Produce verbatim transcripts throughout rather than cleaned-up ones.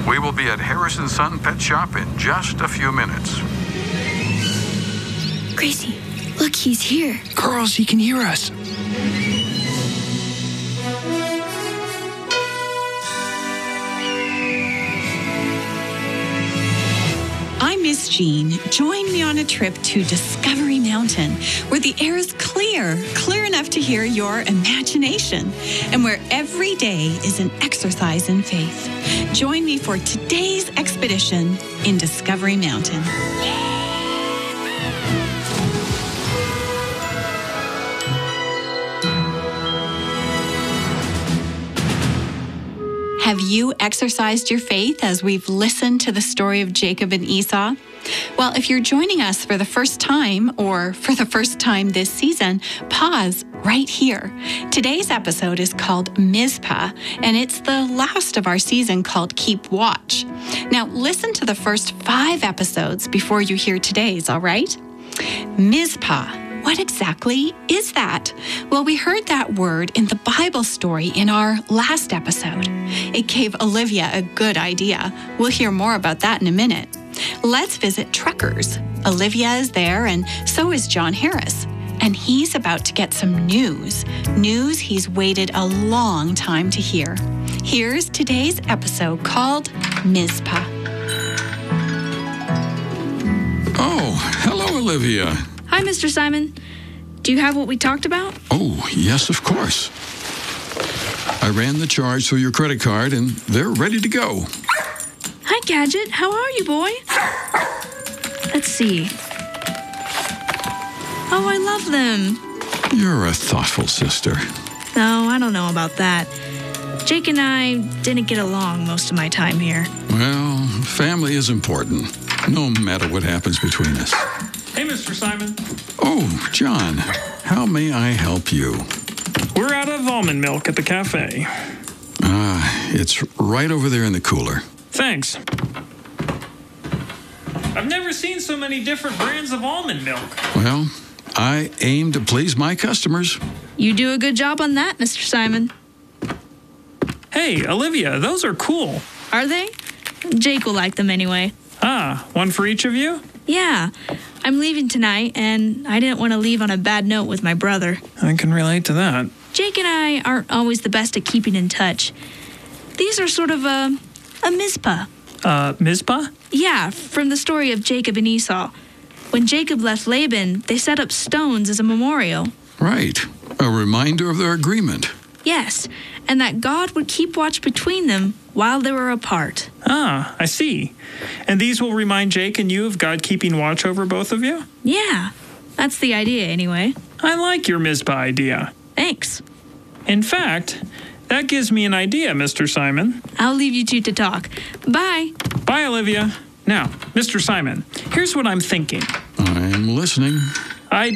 We will be at Harrison Son Pet Shop in just a few minutes. Gracie, look, he's here. Girls, he can hear us. I'm Miss Jean. Join me on a trip to Discovery Mountain, where the air is clear, clear enough to hear your imagination, and where every day is an exercise in faith. Join me for today's expedition in Discovery Mountain. Have you exercised your faith as we've listened to the story of Jacob and Esau? Well, if you're joining us for the first time or for the first time this season, pause right here. Today's episode is called Mizpah, and it's the last of our season called Keep Watch. Now, listen to the first five episodes before you hear today's, all right? Mizpah. What exactly is that? Well, we heard that word in the Bible story in our last episode. It gave Olivia a good idea. We'll hear more about that in a minute. Let's visit Truckers. Olivia is there, and so is John Harris. And he's about to get some news. News he's waited a long time to hear. Here's today's episode called Mizpah. Oh, hello, Olivia. Hi, Mister Simon. Do you have what we talked about? Oh, yes, of course. I ran the charge through your credit card, and they're ready to go. Hi, Gadget. How are you, boy? Let's see. Oh, I love them. You're a thoughtful sister. No, I don't know about that. Jake and I didn't get along most of my time here. Well, family is important, no matter what happens between us. Hey, Mister Simon. Oh, John, how may I help you? We're out of almond milk at the cafe. Ah, uh, it's right over there in the cooler. Thanks. I've never seen so many different brands of almond milk. Well, I aim to please my customers. You do a good job on that, Mister Simon. Hey, Olivia, those are cool. Are they? Jake will like them anyway. Ah, one for each of you? Yeah. I'm leaving tonight, and I didn't want to leave on a bad note with my brother. I can relate to that. Jake and I aren't always the best at keeping in touch. These are sort of a, a Mizpah. Uh, Mizpah? Yeah, from the story of Jacob and Esau. When Jacob left Laban, they set up stones as a memorial. Right. A reminder of their agreement. Yes, and that God would keep watch between them while they were apart. Ah, I see. And these will remind Jake and you of God keeping watch over both of you? Yeah, that's the idea anyway. I like your Mizpah idea. Thanks. In fact, that gives me an idea, Mister Simon. I'll leave you two to talk. Bye. Bye, Olivia. Now, Mister Simon, here's what I'm thinking. I'm listening. I'd...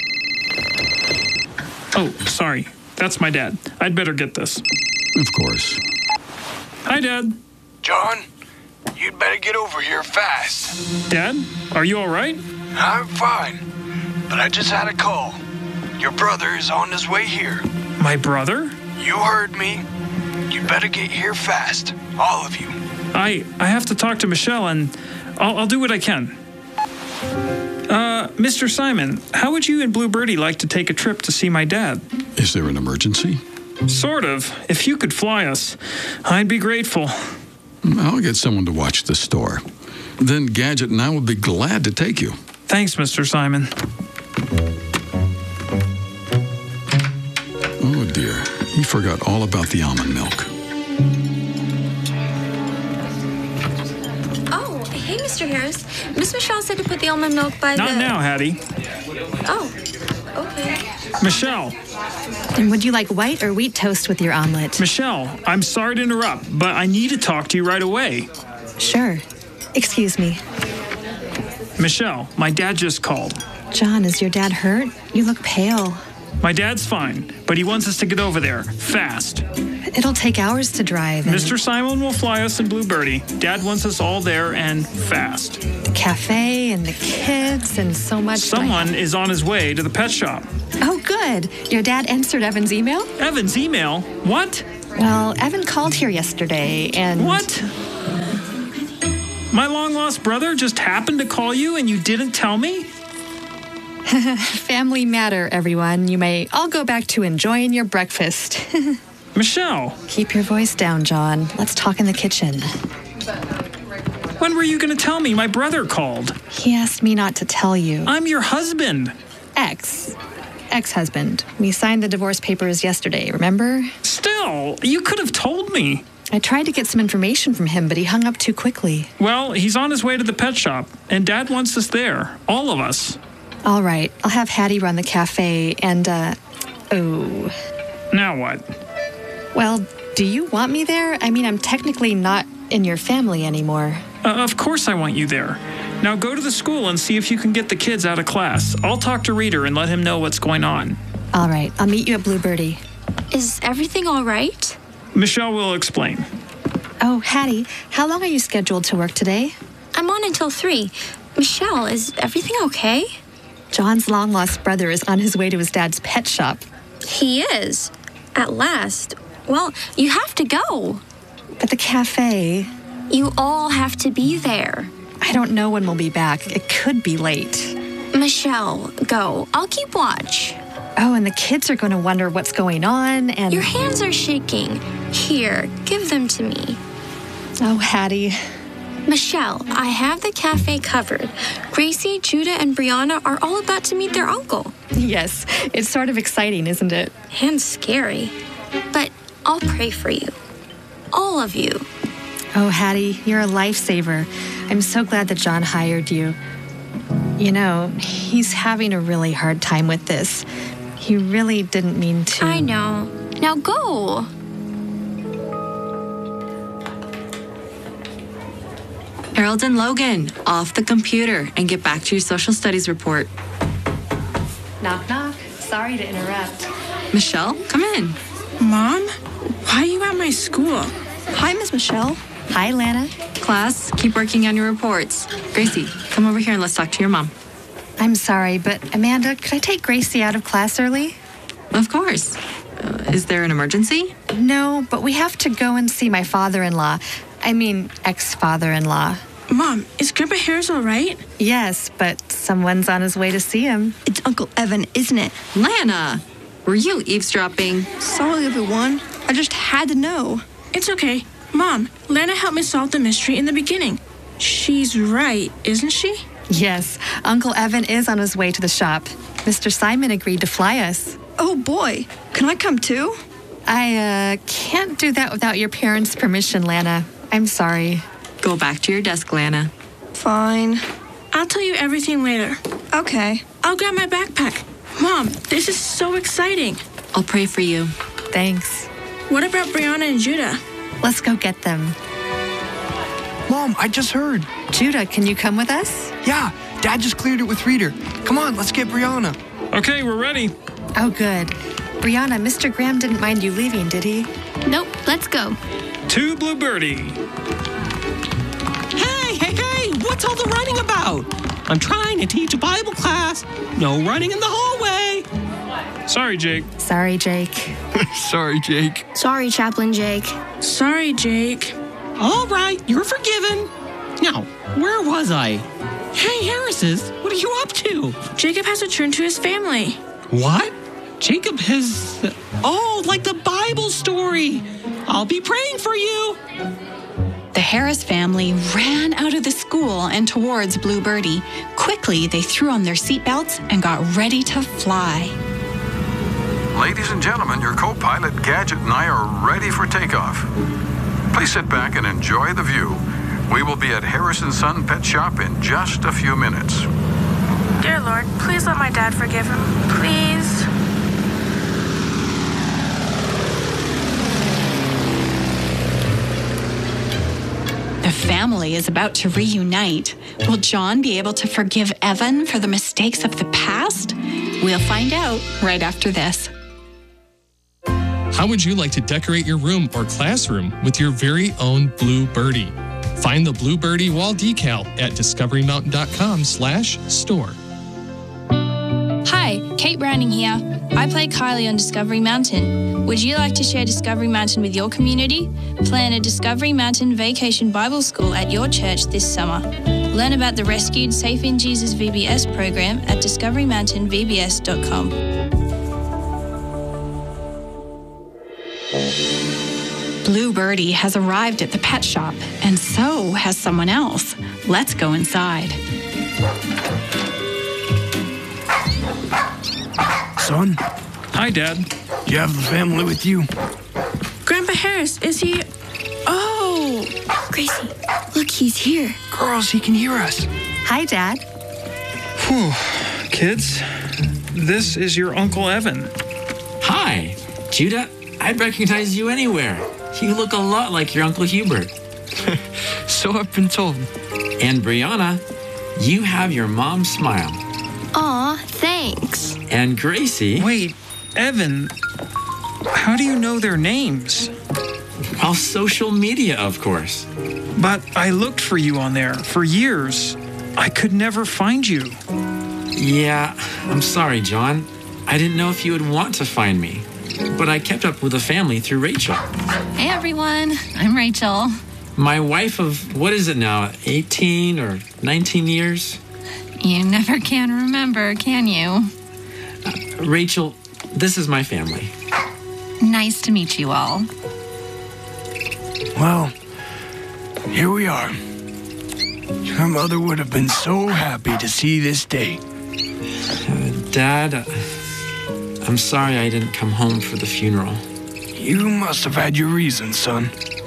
Oh, sorry. That's my dad. I'd better get this. Of course. Hi, Dad. John, you'd better get over here fast. Dad, are you all right? I'm fine, but I just had a call. Your brother is on his way here. My brother? You heard me. You better get here fast, all of you. I I have to talk to Michelle, and I'll, I'll do what I can. Uh, Mister Simon, how would you and Blue Birdie like to take a trip to see my dad? Is there an emergency? Sort of. If you could fly us, I'd be grateful. I'll get someone to watch the store. Then Gadget and I will be glad to take you. Thanks, Mister Simon. Oh, dear. He forgot all about the almond milk. Oh, hey, Mister Harris. Miss Michelle said to put the almond milk by Not the... Not now, Hattie. Oh, okay. Michelle. And would you like white or wheat toast with your omelet? Michelle, I'm sorry to interrupt, but I need to talk to you right away. Sure. Excuse me. Michelle, my dad just called. John, is your dad hurt? You look pale. My dad's fine, but he wants us to get over there, fast. It'll take hours to drive. And... Mister Simon will fly us in Blue Birdie. Dad wants us all there and fast. The cafe and the kids and so much. Someone like... is on his way to the pet shop. Oh, good. Your dad answered Evan's email? Evan's email? What? Well, Evan called here yesterday and... What? My long-lost brother just happened to call you and you didn't tell me? Family matter, everyone. You may all go back to enjoying your breakfast. Michelle, Keep your voice down, John. Let's talk in the kitchen. when were you going to tell me my brother called? He asked me not to tell you. I'm your husband. Ex. Ex-husband. We signed the divorce papers yesterday, remember? Still, you could have told me. I tried to get some information from him, but he hung up too quickly. Well, he's on his way to the pet shop, and Dad wants us there. All of us. All right, I'll have Hattie run the cafe and, uh, oh. Now what? Well, do you want me there? I mean, I'm technically not in your family anymore. Uh, of course I want you there. Now go to the school and see if you can get the kids out of class. I'll talk to Reader and let him know what's going on. All right, I'll meet you at Bluebirdie. Is everything all right? Michelle will explain. Oh, Hattie, how long are you scheduled to work today? I'm on until three. Michelle, is everything okay? John's long-lost brother is on his way to his dad's pet shop. He is. At last. Well, you have to go. But the cafe, You all have to be there. I don't know when we'll be back. It could be late. Michelle, go. I'll keep watch. Oh, and the kids are going to wonder what's going on, and... Your hands are shaking. Here, give them to me. Oh, Hattie. Michelle, I have the cafe covered. Gracie, Judah, and Brianna are all about to meet their uncle. Yes, it's sort of exciting, isn't it? And scary. But I'll pray for you. All of you. Oh, Hattie, you're a lifesaver. I'm so glad that John hired you. You know, he's having a really hard time with this. He really didn't mean to. I know. Now go. Harold and Logan, off the computer and get back to your social studies report. Knock, knock. Sorry to interrupt. Michelle, come in. Mom? Why are you at my school? Hi, Miss Michelle. Hi, Lana. Class, keep working on your reports. Gracie, come over here and let's talk to your mom. I'm sorry, but Amanda, could I take Gracie out of class early? Of course. Uh, is there an emergency? No, but we have to go and see my father-in-law. I mean, ex-father-in-law. Mom, is Grandpa Harris all right? Yes, but someone's on his way to see him. It's Uncle Evan, isn't it? Lana, were you eavesdropping? Sorry, everyone. I just had to know. It's okay. Mom, Lana helped me solve the mystery in the beginning. She's right, isn't she? Yes, Uncle Evan is on his way to the shop. Mister Simon agreed to fly us. Oh, boy. Can I come too? I, uh, can't do that without your parents' permission, Lana. I'm sorry. Go back to your desk, Lana. Fine. I'll tell you everything later. Okay. I'll grab my backpack. Mom, this is so exciting. I'll pray for you. Thanks. What about Brianna and Judah? Let's go get them. Mom, I just heard. Judah, can you come with us? Yeah, Dad just cleared it with Reader. Come on, let's get Brianna. Okay, we're ready. Oh, good. Brianna, Mister Graham didn't mind you leaving, did he? Nope, let's go. To Bluebirdie. Hey, hey, hey, what's all the running about? I'm trying to teach a Bible class. No running in the hallway. Sorry, Jake. Sorry, Jake. Sorry, Jake. Sorry, Chaplain Jake. Sorry, Jake. All right, you're forgiven. Now, where was I? Hey, Harris's, what are you up to? Jacob has returned to his family. What? Jacob has... Oh, like the Bible story. I'll be praying for you. The Harris family ran out of the school and towards Bluebirdie. Quickly, they threw on their seatbelts and got ready to fly. Ladies and gentlemen, your co-pilot Gadget and I are ready for takeoff. Please sit back and enjoy the view. We will be at Harris and Son Pet Shop in just a few minutes. Dear Lord, please let my dad forgive him. Please. The family is about to reunite. Will John be able to forgive Evan for the mistakes of the past? We'll find out right after this. How would you like to decorate your room or classroom with your very own Bluebirdie? Find the Bluebirdie wall decal at discovery mountain dot com slash store. Hi, Kate Browning here. I play Kylie on Discovery Mountain. Would you like to share Discovery Mountain with your community? Plan a Discovery Mountain Vacation Bible School at your church this summer. Learn about the Rescued Safe in Jesus V B S program at discovery mountain v b s dot com. Blue Birdie has arrived at the pet shop, and so has someone else. Let's go inside. Son? Hi, Dad. You have the family with you? Grandpa Harris, is he... Oh! Gracie, look, he's here. Girls, he can hear us. Hi, Dad. Whew. Kids, this is your Uncle Evan. Hi. Judah, I'd recognize you anywhere. You look a lot like your Uncle Hubert. So I've been told. And Brianna, you have your mom's smile. Aw, thanks. And Gracie... Wait, Evan, how do you know their names? Well, social media, of course. But I looked for you on there for years. I could never find you. Yeah, I'm sorry, John. I didn't know if you would want to find me. But I kept up with the family through Rachel. Hey, everyone. I'm Rachel. My wife of, what is it now, eighteen or nineteen years? You never can remember, can you? Uh, Rachel, this is my family. Nice to meet you all. Well, here we are. Your mother would have been so happy to see this day. Uh, Dad, uh, I'm sorry I didn't come home for the funeral. You must have had your reasons, son.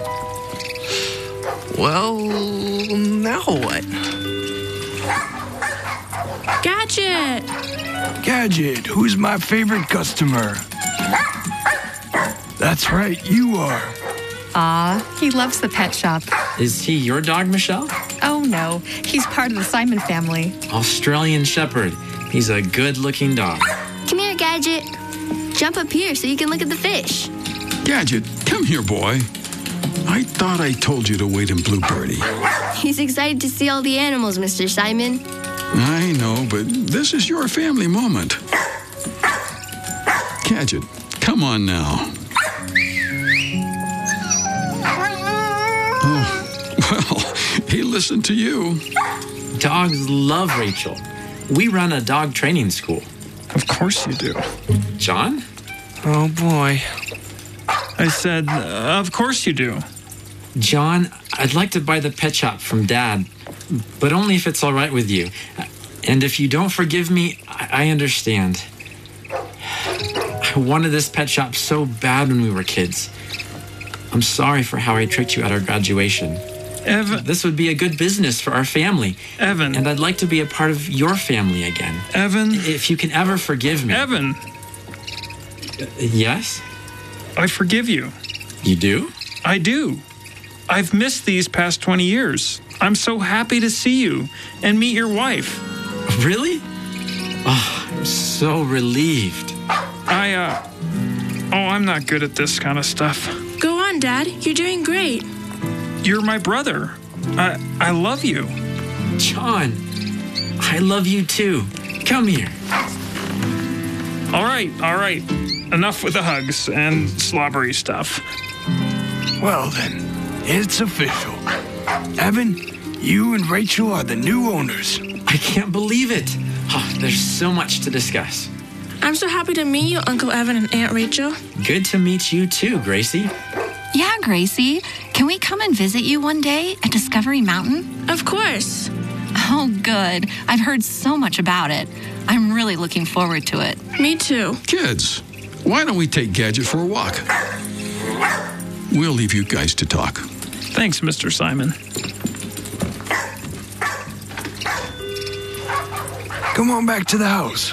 Well, now what? Gadget! Gadget, who's my favorite customer? That's right, you are. Aw, he loves the pet shop. Is he your dog, Michelle? Oh, no. He's part of the Simon family. Australian Shepherd. He's a good-looking dog. Come here, Gadget. Jump up here so you can look at the fish. Gadget, come here, boy. I thought I told you to wait in Blue Birdie. He's excited to see all the animals, Mister Simon. I know, but this is your family moment. Gadget, come on now. Oh, well, he listened to you. Dogs love Rachel. We run a dog training school. Of course you do. John? Oh, boy. I said, uh, of course you do. John, I'd like to buy the pet shop from Dad, but only if it's all right with you. And if you don't forgive me, I, I understand. I wanted this pet shop so bad when we were kids. I'm sorry for how I tricked you at our graduation. Evan. This would be a good business for our family. Evan. And I'd like to be a part of your family again. Evan. If you can ever forgive me. Evan. Uh, yes? I forgive you. You do? I do. I've missed these past twenty years. I'm so happy to see you and meet your wife. Really? Oh, I'm so relieved. I, uh... Oh, I'm not good at this kind of stuff. Go on, Dad. You're doing great. You're my brother. I I love you. John, I love you too. Come here. All right, all right. Enough with the hugs and slobbery stuff. Well then, it's official. Evan, you and Rachel are the new owners. I can't believe it. Oh, there's so much to discuss. I'm so happy to meet you, Uncle Evan and Aunt Rachel. Good to meet you too, Gracie. Yeah, Gracie. Can we come and visit you one day at Discovery Mountain? Of course. Oh, good. I've heard so much about it. I'm really looking forward to it. Me too. Kids, why don't we take Gadget for a walk? We'll leave you guys to talk. Thanks, Mister Simon. Come on back to the house.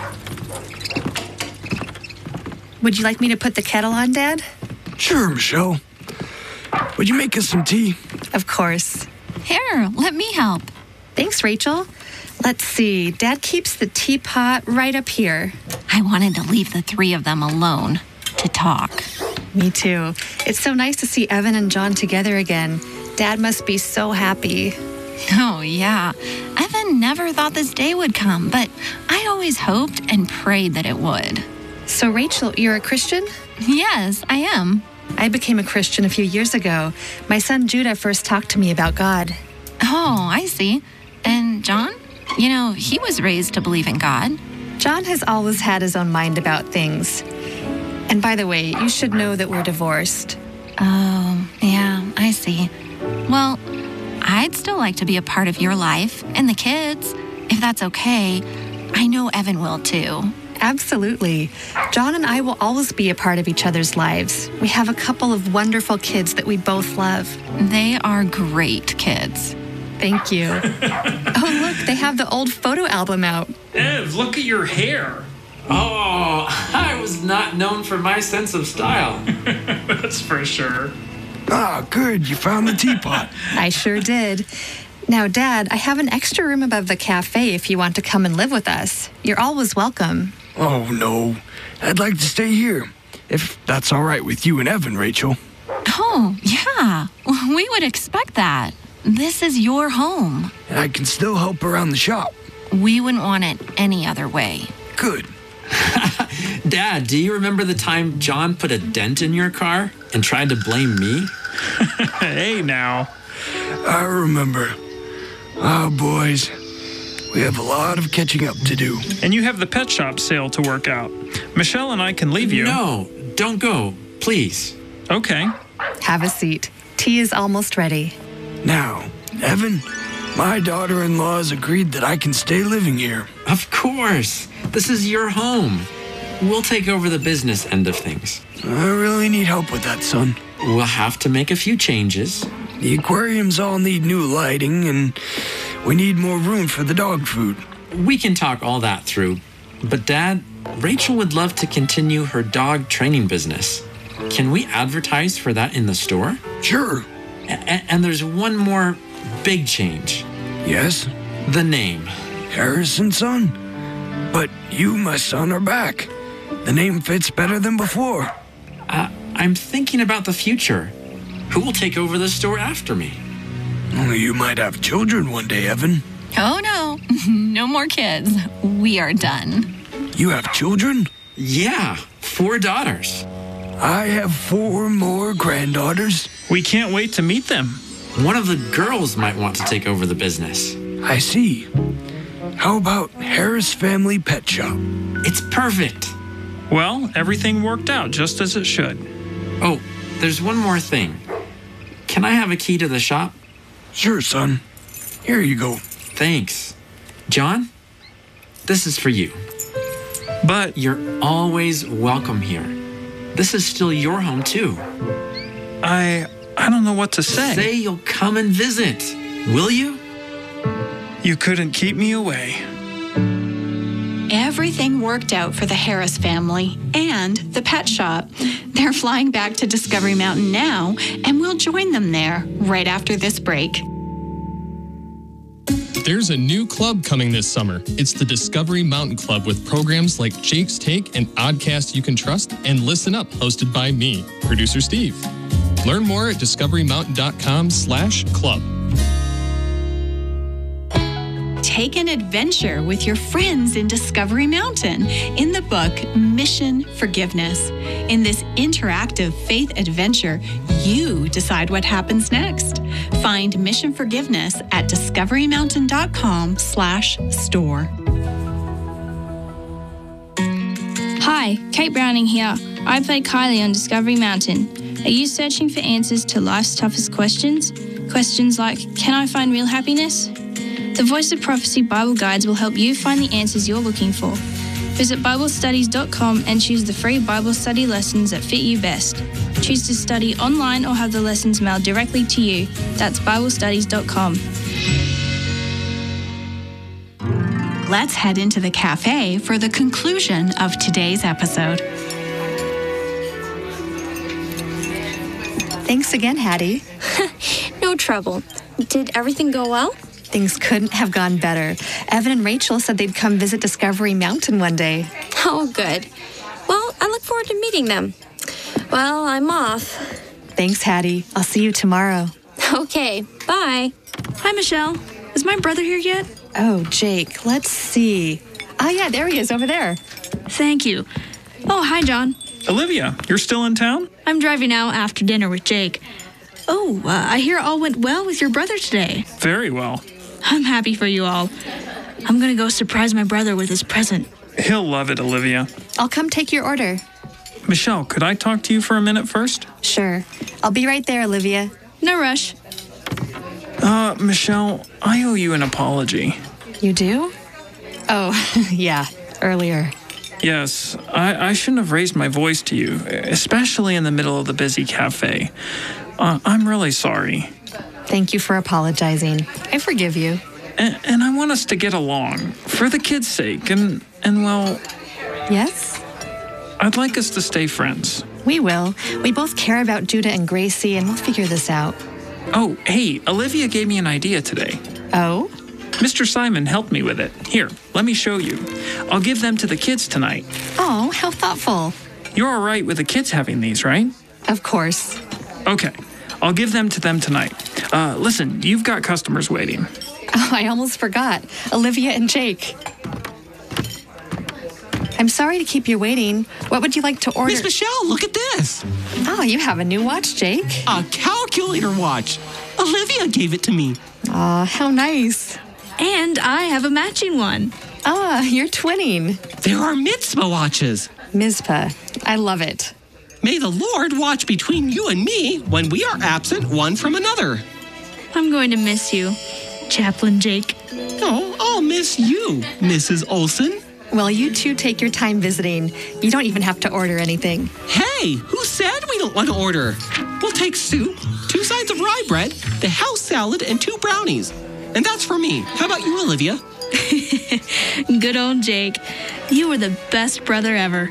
Would you like me to put the kettle on, Dad? Sure, Michelle. Would you make us some tea? Of course. Here, let me help. Thanks, Rachel. Let's see. Dad keeps the teapot right up here. I wanted to leave the three of them alone to talk. Me too. It's so nice to see Evan and John together again. Dad must be so happy. Oh, yeah. Evan Evan never thought this day would come, but I always hoped and prayed that it would. So, Rachel, you're a Christian? Yes, I am. I became a Christian a few years ago. My son Judah first talked to me about God. Oh, I see. And John? You know, he was raised to believe in God. John has always had his own mind about things. And by the way, you should know that we're divorced. Oh, yeah, I see. Well, I'd still like to be a part of your life and the kids, if that's okay. I know Evan will too. Absolutely. John and I will always be a part of each other's lives. We have a couple of wonderful kids that we both love. They are great kids. Thank you. Oh, look, they have the old photo album out. Ev, look at your hair. Oh, I was not known for my sense of style. That's for sure. Ah, good. You found the teapot. I sure did. Now, Dad, I have an extra room above the cafe if you want to come and live with us. You're always welcome. Oh, no. I'd like to stay here, if that's all right with you and Evan, Rachel. Oh, yeah. We would expect that. This is your home. And I can still help around the shop. We wouldn't want it any other way. Good. Dad, do you remember the time John put a dent in your car and tried to blame me? Hey, now. I remember. Oh, boys. We have a lot of catching up to do. And you have the pet shop sale to work out. Michelle and I can leave you. No, don't go, please. Okay. Have a seat. Tea is almost ready. Now, Evan, my daughter-in-law has agreed that I can stay living here. Of course. This is your home. We'll take over the business end of things. I really need help with that, son. We'll have to make a few changes. The aquariums all need new lighting, and we need more room for the dog food. We can talk all that through. But, Dad, Rachel would love to continue her dog training business. Can we advertise for that in the store? Sure. A- and there's one more big change. Yes? The name. Harris and Son. But you, my son, are back. The name fits better than before. Uh, I'm thinking about the future. Who will take over the store after me? Well, you might have children one day, Evan. Oh, no. No more kids. We are done. You have children? Yeah, four daughters. I have four more granddaughters. We can't wait to meet them. One of the girls might want to take over the business. I see. How about Harris Family Pet Shop? It's perfect. Well, everything worked out just as it should. Oh, there's one more thing. Can I have a key to the shop? Sure, son. Here you go. Thanks. John, this is for you. But you're always welcome here. This is still your home, too. I... I don't know what to say. Say you'll come and visit. Will you? You couldn't keep me away. Everything worked out for the Harris family and the pet shop. They're flying back to Discovery Mountain now, and we'll join them there right after this break. There's a new club coming this summer. It's the Discovery Mountain Club with programs like Jake's Take and Oddcast You Can Trust and Listen Up, hosted by me, producer Steve. Learn more at discoverymountain.com slash club. Take an adventure with your friends in Discovery Mountain in the book Mission Forgiveness. In this interactive faith adventure, you decide what happens next. Find Mission Forgiveness at discoverymountain.com slash store. Hi, Kate Browning here. I play Kylie on Discovery Mountain. Are you searching for answers to life's toughest questions? Questions like, can I find real happiness? The Voice of Prophecy Bible Guides will help you find the answers you're looking for. Visit bible studies dot com and choose the free Bible study lessons that fit you best. Choose to study online or have the lessons mailed directly to you. That's bible studies dot com. Let's head into the cafe for the conclusion of today's episode. Thanks again, Hattie. No trouble. Did everything go well? Things couldn't have gone better. Evan and Rachel said they'd come visit Discovery Mountain one day. Oh, good. Well, I look forward to meeting them. Well, I'm off. Thanks, Hattie. I'll see you tomorrow. Okay, bye. Hi, Michelle. Is my brother here yet? Oh, Jake, let's see. Oh, yeah, there he is over there. Thank you. Oh, hi, John. Olivia, you're still in town? I'm driving out after dinner with Jake. Oh, uh, I hear all went well with your brother today. Very well. I'm happy for you all. I'm going to go surprise my brother with his present. He'll love it, Olivia. I'll come take your order. Michelle, could I talk to you for a minute first? Sure. I'll be right there, Olivia. No rush. Uh, Michelle, I owe you an apology. You do? Oh, yeah, earlier. Yes, I, I shouldn't have raised my voice to you, especially in the middle of the busy cafe. Uh, I'm really sorry. Thank you for apologizing. I forgive you. And, and I want us to get along, for the kids' sake, and, and well... Yes? I'd like us to stay friends. We will. We both care about Judah and Gracie, and we'll figure this out. Oh, hey, Olivia gave me an idea today. Oh? Mister Simon helped me with it. Here, let me show you. I'll give them to the kids tonight. Oh, how thoughtful. You're all right with the kids having these, right? Of course. Okay, I'll give them to them tonight. Uh, listen, you've got customers waiting. Oh, I almost forgot. Olivia and Jake. I'm sorry to keep you waiting. What would you like to order? Miss Michelle, look at this. Oh, you have a new watch, Jake. A calculator watch. Olivia gave it to me. Aw, how nice. And I have a matching one. Ah, you're twinning. There are mitzvah watches. Mizpah. I love it. May the Lord watch between you and me when we are absent one from another. I'm going to miss you, Chaplain Jake. Oh, I'll miss you, Missus Olson. Well, you two take your time visiting. You don't even have to order anything. Hey, who said we don't want to order? We'll take soup, two sides of rye bread, the house salad, and two brownies. And that's for me. How about you, Olivia? Good old Jake. You were the best brother ever.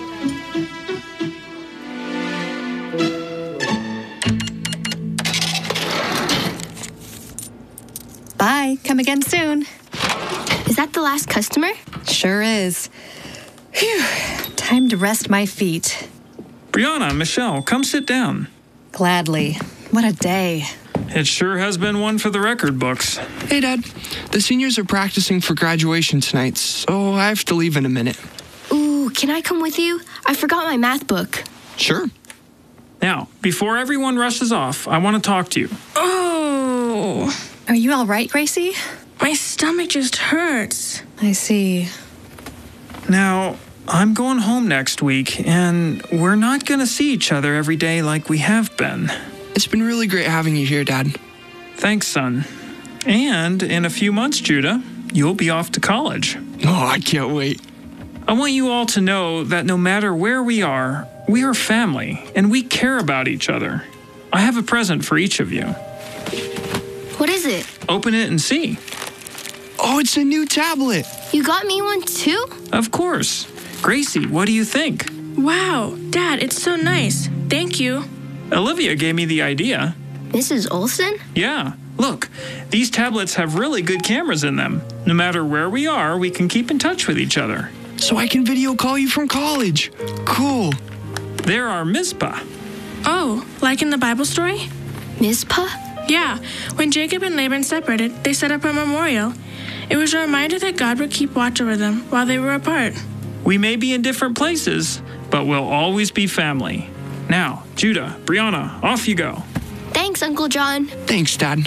Bye. Come again soon. Is that the last customer? Sure is. Phew. Time to rest my feet. Brianna, Michelle, come sit down. Gladly. What a day. It sure has been one for the record books. Hey, Dad. The seniors are practicing for graduation tonight, so I have to leave in a minute. Ooh, can I come with you? I forgot my math book. Sure. Now, before everyone rushes off, I want to talk to you. Oh. Are you all right, Gracie? My stomach just hurts. I see. Now, I'm going home next week, and we're not going to see each other every day like we have been. It's been really great having you here, Dad. Thanks, son. And in a few months, Judah, you'll be off to college. Oh, I can't wait. I want you all to know that no matter where we are, we are family, and we care about each other. I have a present for each of you. What is it? Open it and see. Oh, it's a new tablet. You got me one too? Of course. Gracie, what do you think? Wow, Dad, it's so nice. Thank you. Olivia gave me the idea. Missus Olson? Yeah. Look, these tablets have really good cameras in them. No matter where we are, we can keep in touch with each other. So I can video call you from college. Cool. There are Mizpah. Oh, like in the Bible story? Mizpah? Yeah. When Jacob and Laban separated, they set up a memorial. It was a reminder that God would keep watch over them while they were apart. We may be in different places, but we'll always be family. Now, Judah, Brianna, off you go. Thanks, Uncle John. Thanks, Dad.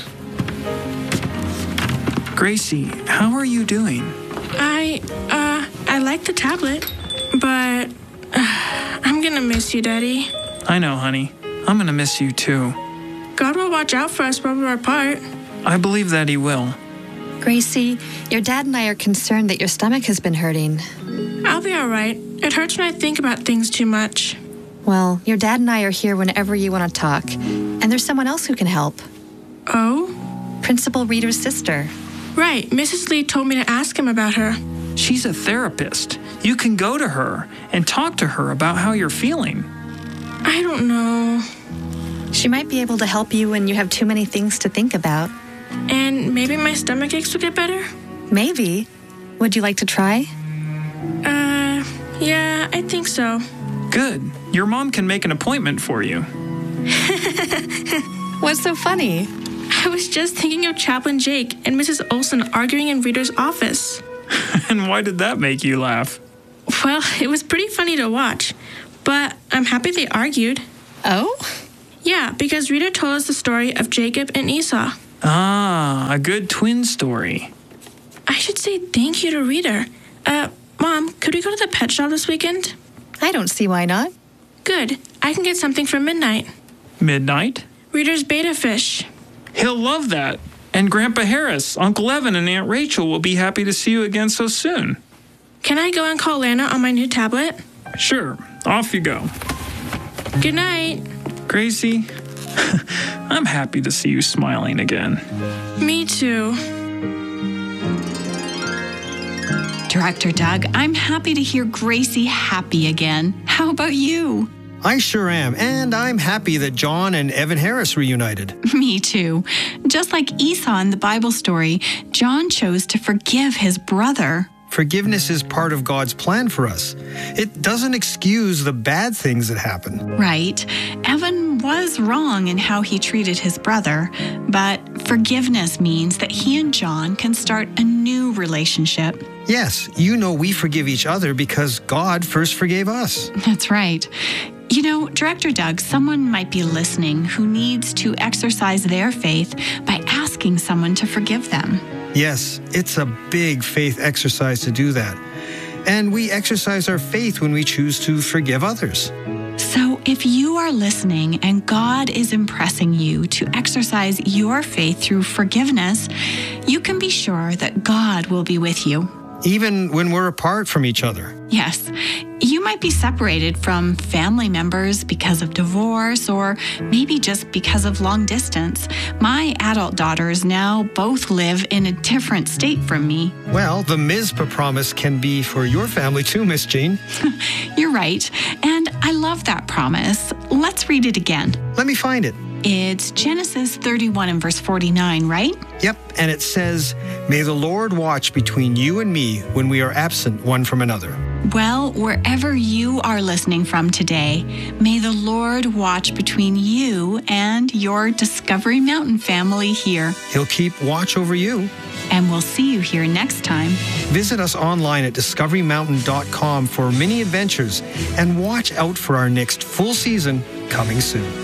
Gracie, how are you doing? I, uh, I like the tablet, but uh, I'm gonna miss you, Daddy. I know, honey. I'm gonna miss you too. God will watch out for us while we're apart. I believe that he will. Gracie, your dad and I are concerned that your stomach has been hurting. I'll be all right. It hurts when I think about things too much. Well, your dad and I are here whenever you want to talk. And there's someone else who can help. Oh? Principal Reader's sister. Right. Missus Lee told me to ask him about her. She's a therapist. You can go to her and talk to her about how you're feeling. I don't know. She might be able to help you when you have too many things to think about. And maybe my stomach aches will get better? Maybe. Would you like to try? Uh, yeah, I think so. Good. Your mom can make an appointment for you. What's so funny? I was just thinking of Chaplain Jake and Missus Olson arguing in Reader's office. And why did that make you laugh? Well, it was pretty funny to watch, but I'm happy they argued. Oh? Yeah, because Reader told us the story of Jacob and Esau. Ah, a good twin story. I should say thank you to Reader. Uh, Mom, could we go to the pet shop this weekend? I don't see why not. Good. I can get something for midnight. Midnight? Reader's betta fish. He'll love that. And Grandpa Harris, Uncle Evan, and Aunt Rachel will be happy to see you again so soon. Can I go and call Lana on my new tablet? Sure. Off you go. Good night. Gracie, I'm happy to see you smiling again. Me too. Director Doug, I'm happy to hear Gracie happy again. How about you? I sure am, and I'm happy that John and Evan Harris reunited. Me too. Just like Esau in the Bible story, John chose to forgive his brother. Forgiveness is part of God's plan for us. It doesn't excuse the bad things that happen. Right. Evan was wrong in how he treated his brother, but forgiveness means that he and John can start a new relationship. Yes, you know we forgive each other because God first forgave us. That's right. You know, Director Doug, someone might be listening who needs to exercise their faith by asking someone to forgive them. Yes, it's a big faith exercise to do that. And we exercise our faith when we choose to forgive others. So if you are listening and God is impressing you to exercise your faith through forgiveness, you can be sure that God will be with you. Even when we're apart from each other. Yes. You might be separated from family members because of divorce or maybe just because of long distance. My adult daughters now both live in a different state from me. Well, the Mizpah promise can be for your family too, Miss Jean. You're right. And I love that promise. Let's read it again. Let me find it. It's Genesis thirty-one and verse forty-nine, right? Yep, and it says, "May the Lord watch between you and me when we are absent one from another." Well, wherever you are listening from today, may the Lord watch between you and your Discovery Mountain family here. He'll keep watch over you. And we'll see you here next time. Visit us online at discovery mountain dot com for mini adventures and watch out for our next full season coming soon.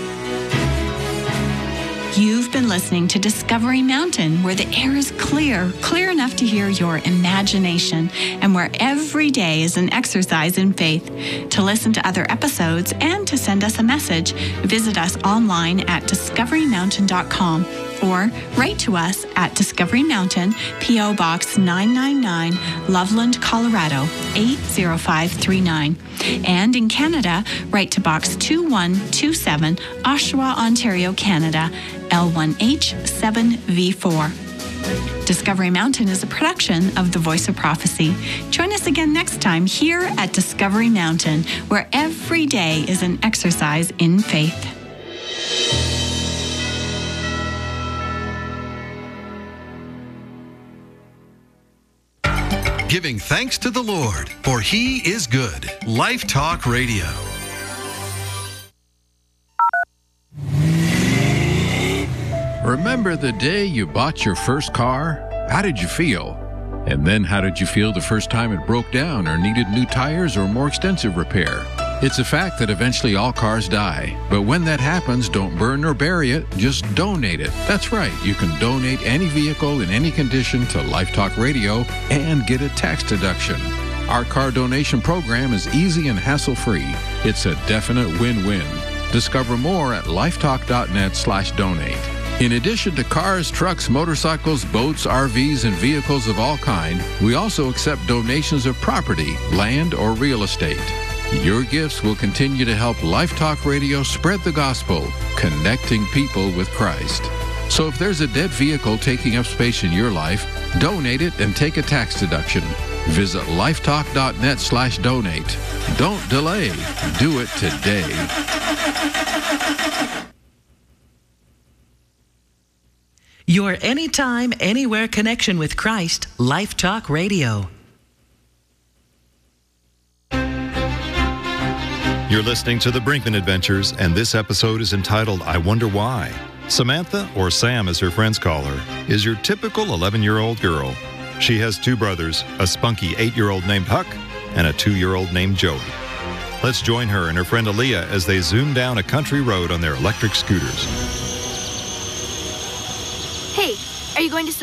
You've been listening to Discovery Mountain, where the air is clear, clear enough to hear your imagination, and where every day is an exercise in faith. To listen to other episodes and to send us a message, visit us online at discovery mountain dot com or write to us at Discovery Mountain, P O Box nine nine nine, Loveland, Colorado eight zero five three nine. And in Canada, write to Box two one two seven, Oshawa, Ontario, Canada, L one H seven V four. Discovery Mountain is a production of the Voice of Prophecy. Join us again next time here at Discovery Mountain, where every day is an exercise in faith. Giving thanks to the Lord, for He is good. Life Talk Radio. Remember the day you bought your first car? How did you feel? And then how did you feel the first time it broke down or needed new tires or more extensive repair? It's a fact that eventually all cars die. But when that happens, don't burn or bury it, just donate it. That's right, you can donate any vehicle in any condition to Life Talk Radio and get a tax deduction. Our car donation program is easy and hassle-free. It's a definite win-win. Discover more at lifetalk.net slash donate. In addition to cars, trucks, motorcycles, boats, R Vs, and vehicles of all kind, we also accept donations of property, land, or real estate. Your gifts will continue to help Life Talk Radio spread the gospel, connecting people with Christ. So if there's a dead vehicle taking up space in your life, donate it and take a tax deduction. Visit lifetalk.net slash donate. Don't delay. Do it today. Your anytime, anywhere connection with Christ, Life Talk Radio. You're listening to The Brinkman Adventures, and this episode is entitled, I Wonder Why. Samantha, or Sam as her friends call her, is your typical eleven-year-old girl. She has two brothers, a spunky eight-year-old named Huck and a two-year-old named Joey. Let's join her and her friend Aaliyah as they zoom down a country road on their electric scooters. Hey, are you going to